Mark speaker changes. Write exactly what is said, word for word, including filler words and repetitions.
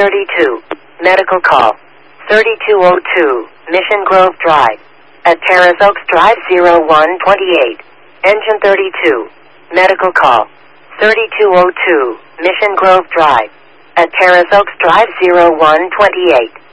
Speaker 1: thirty-two. Medical call. thirty-two oh two. Mission Grove Drive. At Terrace Oaks Drive zero one twenty-eight. Engine thirty-two. Medical call. thirty-two oh two. Mission Grove Drive. At Terrace Oaks Drive zero one twenty-eight.